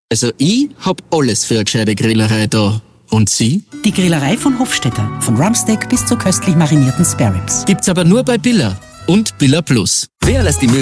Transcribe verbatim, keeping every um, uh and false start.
Also ich hab alles für eine gescheite Grillerei da. Und Sie? Die Grillerei von Hofstetter. Von Rumpsteak bis zu köstlich marinierten Spareribs. Gibt's aber nur bei Billa und Billa Plus. Wer lässt die